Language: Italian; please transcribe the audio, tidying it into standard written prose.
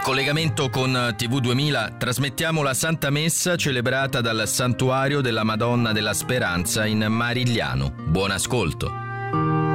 collegamento con TV 2000 trasmettiamo la Santa Messa celebrata dal Santuario della Madonna della Speranza in Marigliano. Buon ascolto.